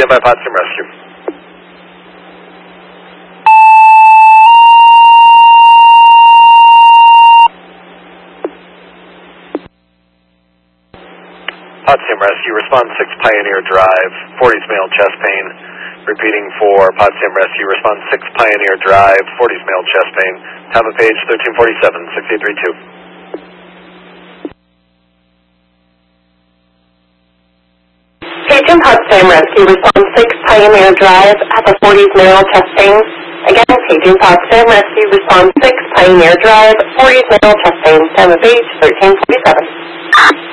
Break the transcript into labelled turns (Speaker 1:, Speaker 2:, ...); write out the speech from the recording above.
Speaker 1: stand by Potsdam Rescue. Potsdam Rescue, response 6 Pioneer Drive, 40s male chest pain. Repeating for Potsdam Rescue, response 6 Pioneer Drive, 40s male chest pain. Time of page 1347, 6832.
Speaker 2: Paging Potsdam Rescue, response 6 Pioneer Drive, have a 40s male chest pain. Again, paging Potsdam Rescue, response 6 Pioneer Drive, 40s male chest pain. Time of page 1347.